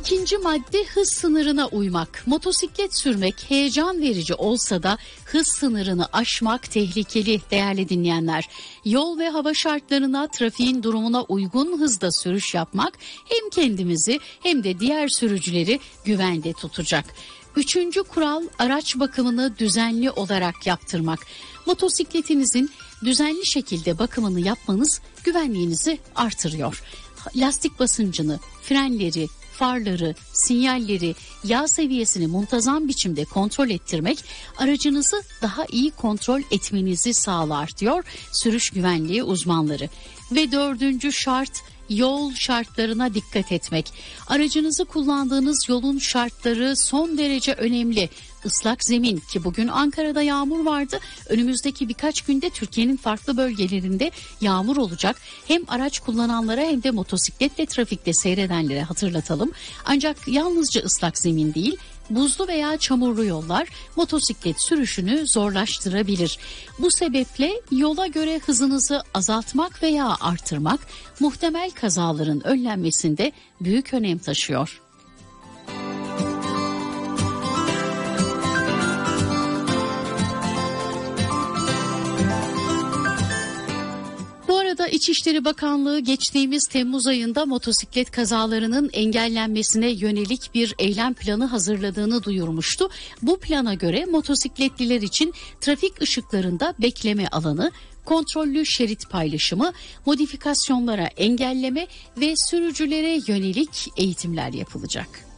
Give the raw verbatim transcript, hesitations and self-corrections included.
İkinci madde hız sınırına uymak. Motosiklet sürmek heyecan verici olsa da hız sınırını aşmak tehlikeli değerli dinleyenler. Yol ve hava şartlarına, trafiğin durumuna uygun hızda sürüş yapmak hem kendimizi hem de diğer sürücüleri güvende tutacak. Üçüncü kural araç bakımını düzenli olarak yaptırmak. Motosikletinizin düzenli şekilde bakımını yapmanız güvenliğinizi artırıyor. Lastik basıncını, frenleri, farları, sinyalleri, yağ seviyesini muntazam biçimde kontrol ettirmek aracınızı daha iyi kontrol etmenizi sağlar diyor sürüş güvenliği uzmanları. Ve dördüncü şart yol şartlarına dikkat etmek. Aracınızı kullandığınız yolun şartları son derece önemli. Islak zemin ki bugün Ankara'da yağmur vardı. Önümüzdeki birkaç günde Türkiye'nin farklı bölgelerinde yağmur olacak. Hem araç kullananlara hem de motosikletle trafikte seyredenlere hatırlatalım. Ancak yalnızca ıslak zemin değil, buzlu veya çamurlu yollar motosiklet sürüşünü zorlaştırabilir. Bu sebeple yola göre hızınızı azaltmak veya artırmak muhtemel kazaların önlenmesinde büyük önem taşıyor. İçişleri Bakanlığı geçtiğimiz Temmuz ayında motosiklet kazalarının engellenmesine yönelik bir eylem planı hazırladığını duyurmuştu. Bu plana göre motosikletliler için trafik ışıklarında bekleme alanı, kontrollü şerit paylaşımı, modifikasyonlara engelleme ve sürücülere yönelik eğitimler yapılacak.